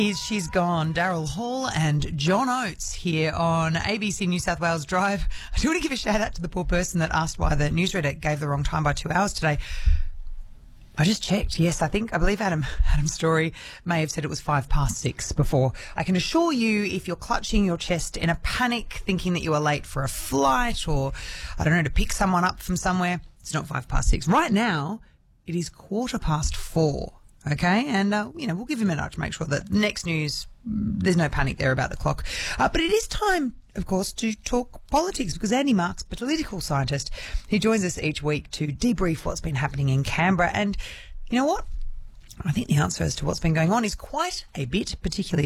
She's gone. Daryl Hall and John Oates here on ABC New South Wales Drive. I do want to give a shout out to the poor person that asked why the newsreader gave the wrong time by 2 hours today. I just checked. Yes, I believe Adam Story may have said it was 6:05 before. I can assure you, if you're clutching your chest in a panic, thinking that you are late for a flight or, I don't know, to pick someone up from somewhere, it's not 6:05. Right now, it is 4:15. Okay, and, we'll give him a nudge to make sure that next news, there's no panic there about the clock. But it is time, of course, to talk politics because Andy Marks, political scientist, he joins us each week to debrief what's been happening in Canberra. And you know what? I think the answer as to what's been going on is quite a bit, particularly